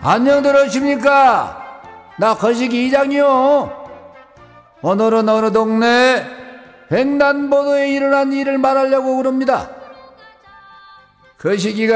안녕들 하십니까? 나 거시기 이장이요. 오늘은 어느 동네 횡단보도에 일어난 일을 말하려고 그럽니다. 거시기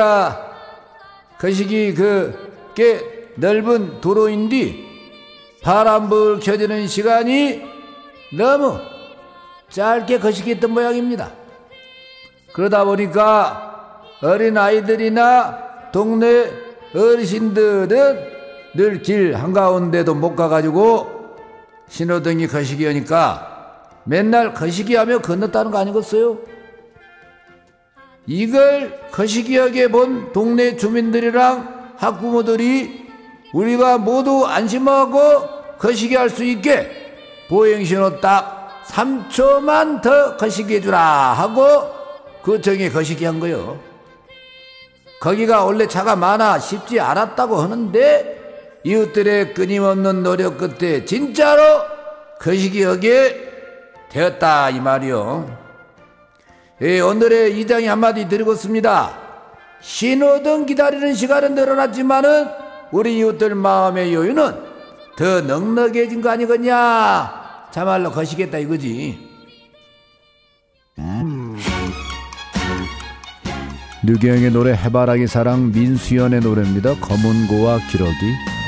꽤 넓은 도로인데 파란 불 켜지는 시간이 너무 짧게 거시기했던 모양입니다. 그러다 보니까 어린 아이들이나 동네 어르신들은 늘 길 한가운데도 못 가가지고 신호등이 거시기하니까 맨날 거시기하며 건넜다는 거 아니겠어요? 이걸 거시기하게 본 동네 주민들이랑 학부모들이 우리가 모두 안심하고 거시기할 수 있게 보행신호 딱 3초만 더 거시기해주라 하고 구청에 거시기한 거요. 거기가 원래 차가 많아 쉽지 않았다고 하는데 이웃들의 끊임없는 노력 끝에 진짜로 거시기하게 되었다 이 말이요. 오늘의 이장이 한마디 드리겠습니다. 신호등 기다리는 시간은 늘어났지만은 우리 이웃들 마음의 여유는 더 넉넉해진 거 아니겠냐. 참말로 거시겠다 이거지. 류경의 노래 해바라기 사랑 민수연의 노래입니다. 검은고와 기러기.